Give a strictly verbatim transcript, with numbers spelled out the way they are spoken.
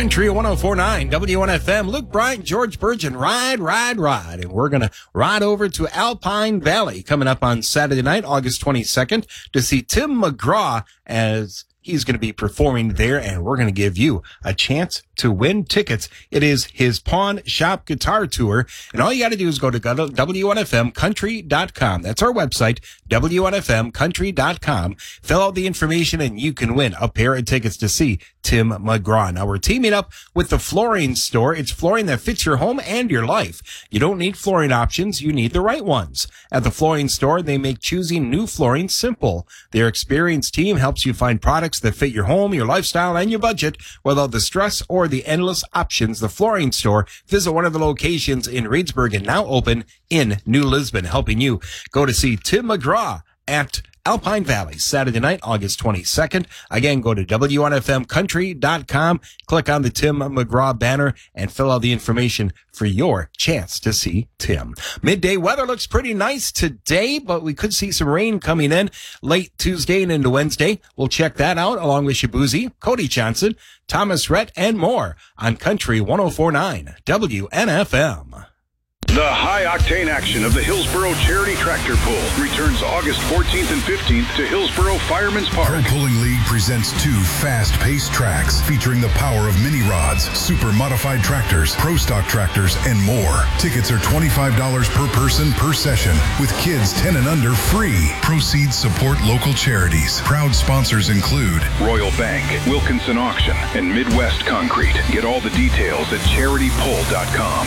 Country one oh four point nine, W N F M. Luke Bryant, George Burgeon, ride, ride, ride. And we're going to ride over to Alpine Valley coming up on Saturday night, August twenty-second, to see Tim McGraw as he's going to be performing there, and we're going to give you a chance to win tickets. It is his Pawn Shop Guitar Tour, and all you got to do is go to W N F M country dot com. That's our website, W N F M country dot com. Fill out the information, and you can win a pair of tickets to see Tim McGraw. Now, we're teaming up with the Flooring Store. It's flooring that fits your home and your life. You don't need flooring options. You need the right ones. At the Flooring Store, they make choosing new flooring simple. Their experienced team helps you find products that fit your home, your lifestyle, and your budget without the stress or the endless options. The Flooring Store. Visit one of the locations in Reedsburg and now open in New Lisbon, helping you go to see Tim McGraw at Alpine Valley, Saturday night, August twenty-second. Again, go to W N F M country dot com, click on the Tim McGraw banner, and fill out the information for your chance to see Tim. Midday weather looks pretty nice today, but we could see some rain coming in late Tuesday and into Wednesday. We'll check that out along with Shabuzi, Cody Johnson, Thomas Rhett, and more on Country one oh four point nine W N F M. The high-octane action of the Hillsboro Charity Tractor Pull returns August fourteenth and fifteenth to Hillsboro Fireman's Park. Pro Pulling League presents two fast-paced tracks featuring the power of mini rods, super modified tractors, pro stock tractors, and more. Tickets are twenty-five dollars per person per session, with kids ten and under free. Proceeds support local charities. Proud sponsors include Royal Bank, Wilkinson Auction, and Midwest Concrete. Get all the details at charity pull dot com.